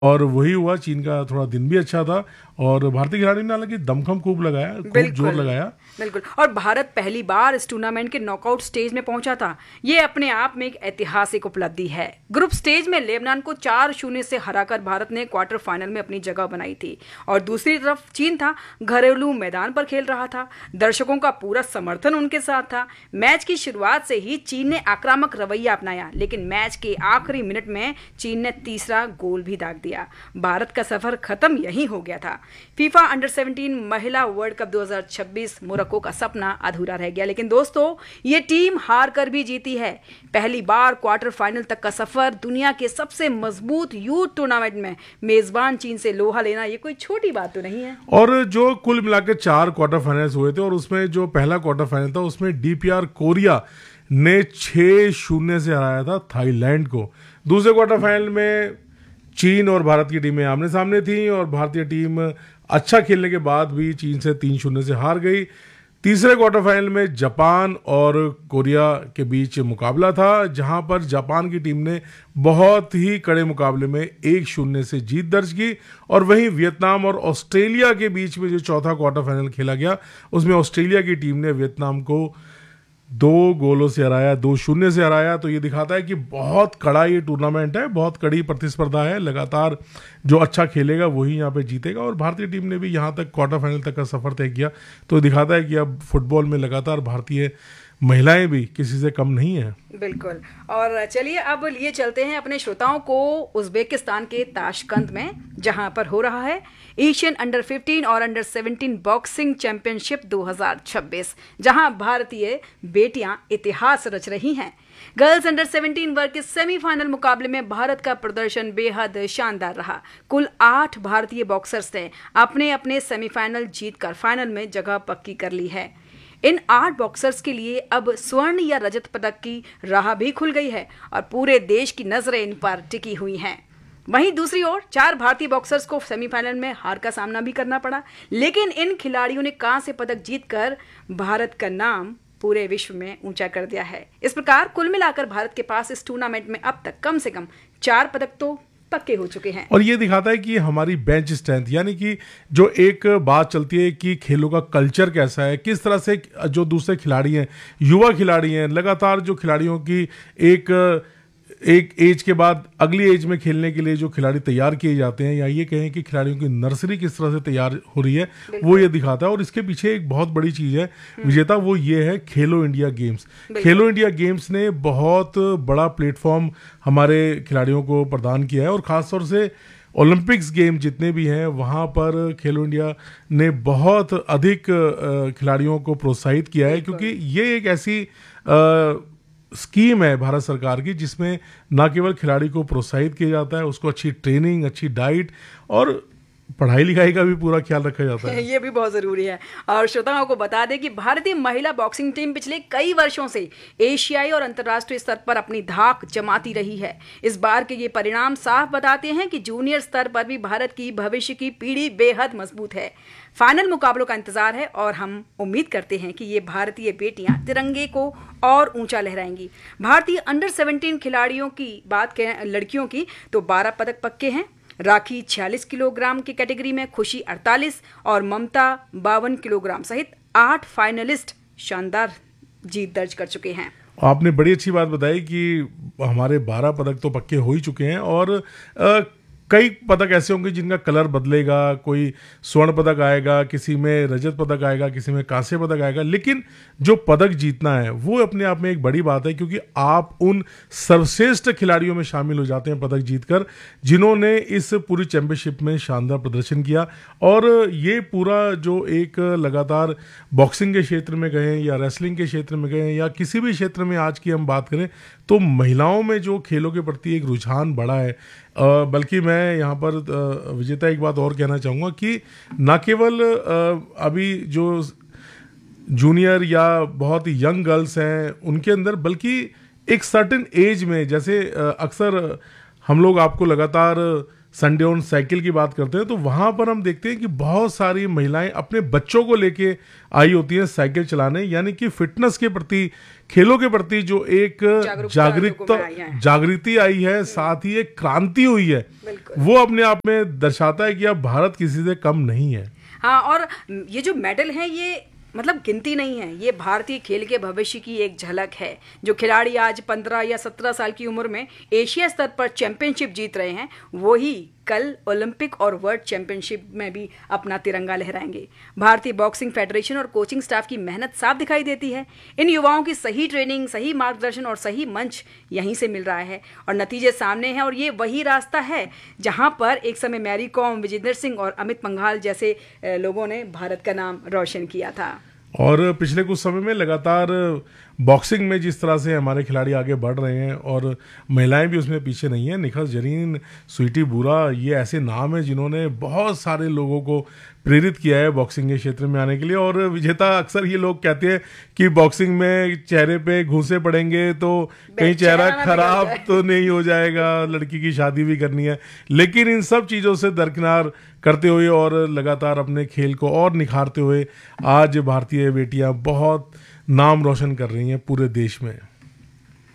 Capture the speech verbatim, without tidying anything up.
और वही हुआ। चीन का थोड़ा दिन भी अच्छा था और भारतीय खिलाड़ी ने हालांकि दमखम खूब लगाया, खूब जोर लगाया। बिल्कुल। और भारत पहली बार इस टूर्नामेंट के नॉकआउट स्टेज में पहुंचा था। ये अपने आप में एक ऐतिहासिक उपलब्धि है। ग्रुप स्टेज में लेबनान को चार शून्य से हराकर भारत ने क्वार्टर फाइनल में अपनी जगह बनाई थी और दूसरी तरफ चीन था, घरेलू मैदान पर खेल रहा था, दर्शकों का पूरा समर्थन उनके साथ था। मैच की शुरुआत से ही चीन ने आक्रामक रवैया अपनाया, लेकिन मैच के आखिरी मिनट में चीन ने तीसरा गोल भी दाग दिया। भारत का सफर खत्म यहीं हो गया था। फीफा अंडर सेवनटीन महिला वर्ल्ड कप दो हज़ार छब्बीस मोरक्को का सपना अधूरा रह गया, लेकिन दोस्तों ये टीम हार कर भी जीती है। पहली बार क्वार्टर फाइनल तक का सफर, दुनिया के सबसे मजबूत यूथ टूर्नामेंट में मेजबान चीन से लोहा लेना, ये कोई छोटी बात तो नहीं है। और जो कुल मिलाकर चार क्वार्टर फाइनल्स हुए थे और उसमें जो पहला क्वार्टर फाइनल था उसमें डीपीआर कोरिया ने छह शून्य से हराया था थाईलैंड को। दूसरे क्वार्टर फाइनल में चीन और भारत की टीमें आमने सामने थी और भारतीय टीम अच्छा खेलने के बाद भी चीन से तीन शून्य से हार गई। तीसरे क्वार्टर फाइनल में जापान और कोरिया के बीच मुकाबला था, जहां पर जापान की टीम ने बहुत ही कड़े मुकाबले में एक शून्य से जीत दर्ज की। और वहीं वियतनाम और ऑस्ट्रेलिया के बीच में जो चौथा क्वार्टर फाइनल खेला गया उसमें ऑस्ट्रेलिया की टीम ने वियतनाम को दो गोलों से हराया, दो शून्य से हराया। तो ये दिखाता है कि बहुत कड़ा ये टूर्नामेंट है, बहुत कड़ी प्रतिस्पर्धा है। लगातार जो अच्छा खेलेगा वही यहाँ पे जीतेगा और भारतीय टीम ने भी यहाँ तक क्वार्टर फाइनल तक का सफर तय किया। तो दिखाता है कि अब फुटबॉल में लगातार भारतीय महिलाएं भी किसी से कम नहीं है। बिल्कुल। और चलिए अब लिए चलते हैं अपने श्रोताओं को उज्बेकिस्तान के ताशकंद में, जहां पर हो रहा है एशियन अंडर फिफ्टीन और अंडर सेवनटीन बॉक्सिंग चैंपियनशिप दो हज़ार छब्बीस, जहां भारतीय बेटियां इतिहास रच रही हैं। गर्ल्स अंडर सेवनटीन वर्ग के सेमीफाइनल मुकाबले में भारत का प्रदर्शन बेहद शानदार रहा। कुल आठ भारतीय बॉक्सर्स ने अपने अपने सेमीफाइनल जीतकर फाइनल में जगह पक्की कर ली है। इन आठ बॉक्सर्स के लिए अब स्वर्ण या रजत पदक की राह भी खुल गई है और पूरे देश की नजरें इन पर टिकी हुई हैं। वहीं दूसरी ओर चार भारतीय बॉक्सर्स को सेमीफाइनल में हार का सामना भी करना पड़ा, लेकिन इन खिलाड़ियों ने कांस्य पदक जीतकर भारत का नाम पूरे विश्व में ऊंचा कर दिया है। इस प्रकार कुल मिलाकर भारत के पास इस टूर्नामेंट में अब तक कम से कम चार पदक तो पक्के हो चुके हैं। और ये दिखाता है कि हमारी बेंच स्ट्रेंथ, यानी कि जो एक बात चलती है कि खेलों का कल्चर कैसा है, किस तरह से जो दूसरे खिलाड़ी हैं, युवा खिलाड़ी हैं, लगातार जो खिलाड़ियों की एक एक एज के बाद अगली एज में खेलने के लिए जो खिलाड़ी तैयार किए जाते हैं, या ये कहें कि खिलाड़ियों की नर्सरी किस तरह से तैयार हो रही है, वो ये दिखाता है। और इसके पीछे एक बहुत बड़ी चीज है विजेता, वो ये है खेलो इंडिया गेम्स। खेलो इंडिया गेम्स ने बहुत बड़ा प्लेटफॉर्म हमारे खिलाड़ियों को प्रदान किया है और खासतौर से ओलंपिक्स गेम जितने भी हैं वहाँ पर खेलो इंडिया ने बहुत अधिक खिलाड़ियों को प्रोत्साहित किया है, क्योंकि ये एक ऐसी आ, स्कीम है भारत सरकार की जिसमें ना केवल खिलाड़ी को प्रोत्साहित किया जाता है, उसको अच्छी ट्रेनिंग, अच्छी डाइट और पढ़ाई लिखाई का भी पूरा ख्याल रखा जाता है। ये भी बहुत जरूरी है। और श्रोताओं को बता दें कि भारतीय महिला बॉक्सिंग टीम पिछले कई वर्षों से एशियाई और अंतर्राष्ट्रीय स्तर पर अपनी धाक जमाती रही है। इस बार के ये परिणाम साफ बताते हैं कि जूनियर स्तर पर भी भारत की भविष्य की पीढ़ी बेहद मजबूत है। फाइनल मुकाबलों का इंतजार है और हम उम्मीद करते हैं कि ये भारतीय बेटियां तिरंगे को और ऊंचा लहराएंगी। भारतीय अंडर सेवनटीन खिलाड़ियों की बात करें, लड़कियों की, तो बारह पदक पक्के हैं। राखी छियालीस किलोग्राम की कैटेगरी में, खुशी अड़तालीस और ममता बावन किलोग्राम सहित आठ फाइनलिस्ट शानदार जीत दर्ज कर चुके हैं। आपने बड़ी अच्छी बात बताई कि हमारे बारह पदक तो पक्के हो ही चुके हैं और आ, कई पदक ऐसे होंगे जिनका कलर बदलेगा, कोई स्वर्ण पदक आएगा, किसी में रजत पदक आएगा, किसी में कांस्य पदक आएगा, लेकिन जो पदक जीतना है वो अपने आप में एक बड़ी बात है, क्योंकि आप उन सर्वश्रेष्ठ खिलाड़ियों में शामिल हो जाते हैं पदक जीतकर, जिन्होंने इस पूरी चैंपियनशिप में शानदार प्रदर्शन किया। और ये पूरा जो एक लगातार बॉक्सिंग के क्षेत्र में गए या रेसलिंग के क्षेत्र में गए या किसी भी क्षेत्र में आज की हम बात करें तो महिलाओं में जो खेलों के प्रति एक रुझान बढ़ा है। बल्कि मैं यहाँ पर विजेता एक बात और कहना चाहूँगा कि न केवल अभी जो जूनियर या बहुत यंग गर्ल्स हैं उनके अंदर, बल्कि एक सर्टेन एज में, जैसे अक्सर हम लोग आपको लगातार संडे ऑन साइकिल की बात करते हैं तो वहां पर हम देखते हैं कि बहुत सारी महिलाएं अपने बच्चों को लेके आई होती हैं साइकिल चलाने, यानी कि फिटनेस के प्रति, खेलों के प्रति जो एक जागरूकता जागृति आई है, साथ ही एक क्रांति हुई है, वो अपने आप में दर्शाता है कि अब भारत किसी से कम नहीं है। हाँ, और ये जो मेडल है ये मतलब गिनती नहीं है, ये भारतीय खेल के भविष्य की एक झलक है। जो खिलाड़ी आज पंद्रह या सत्रह साल की उम्र में एशिया स्तर पर चैंपियनशिप जीत रहे हैं, वही कल ओलंपिक और वर्ल्ड चैंपियनशिप में भी अपना तिरंगा लहराएंगे। भारतीय बॉक्सिंग फेडरेशन और कोचिंग स्टाफ की मेहनत साफ दिखाई देती है। इन युवाओं की सही ट्रेनिंग, सही मार्गदर्शन और सही मंच यहीं से मिल रहा है और नतीजे सामने हैं। और ये वही रास्ता है जहां पर एक समय मैरी कॉम, विजेंदर सिंह और अमित पंघाल जैसे लोगों ने भारत का नाम रोशन किया था। और पिछले कुछ समय में लगातार बॉक्सिंग में जिस तरह से हमारे खिलाड़ी आगे बढ़ रहे हैं और महिलाएं भी उसमें पीछे नहीं हैं, निखत जरीन, स्वीटी बुरा, ये ऐसे नाम हैं जिन्होंने बहुत सारे लोगों को प्रेरित किया है बॉक्सिंग के क्षेत्र में आने के लिए। और विजेता, अक्सर ये लोग कहते हैं कि बॉक्सिंग में चेहरे पे घूंसे पड़ेंगे तो कहीं चेहरा खराब तो नहीं हो जाएगा, लड़की की शादी भी करनी है, लेकिन इन सब चीज़ों से दरकिनार करते हुए और लगातार अपने खेल को और निखारते हुए आज भारतीय बेटियां बहुत नाम रोशन कर रही हैं पूरे देश में।